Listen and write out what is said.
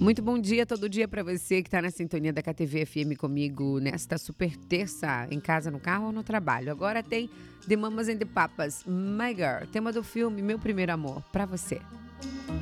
Muito bom dia, todo dia para você que está na sintonia da KTV FM comigo nesta super terça, em casa, no carro ou no trabalho. Agora tem The Mamas and the Papas, My Girl, tema do filme Meu Primeiro Amor, para você.